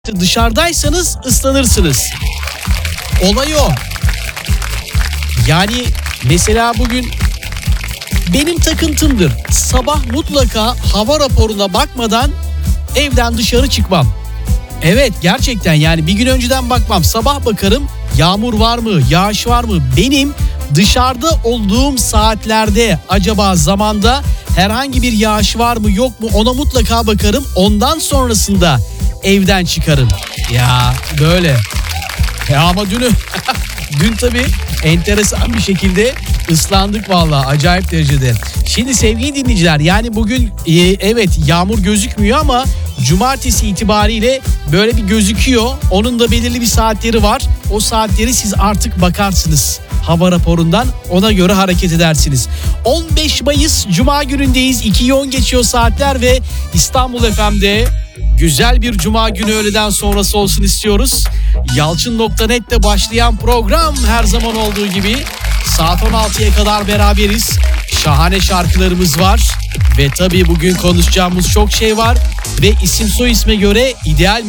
Dışarıdaysanız ıslanırsınız. Olay o. Yani mesela bugün benim takıntımdır. Sabah mutlaka hava raporuna bakmadan evden dışarı çıkmam. Evet, gerçekten yani bir gün önceden bakmam. Sabah bakarım, yağmur var mı, yağış var mı? Benim dışarıda olduğum saatlerde acaba zamanda herhangi bir yağış var mı yok mu ona mutlaka bakarım. Ondan sonrasında evden çıkarım. Ya böyle. Ama dün tabii enteresan bir şekilde ıslandık vallahi, acayip derecede. Şimdi sevgili dinleyiciler, yani bugün evet yağmur gözükmüyor ama cumartesi itibariyle böyle bir gözüküyor. Onun da belirli bir saatleri var. O saatleri siz artık bakarsınız hava raporundan, ona göre hareket edersiniz. 15 Mayıs Cuma günündeyiz. 2'yi 10 geçiyor saatler ve İstanbul FM'de güzel bir Cuma günü öğleden sonrası olsun istiyoruz. Yalçın.net'te başlayan program her zaman olduğu gibi saat 16'ya kadar beraberiz. Şahane şarkılarımız var ve tabii bugün konuşacağımız çok şey var ve isim soy isme göre ideal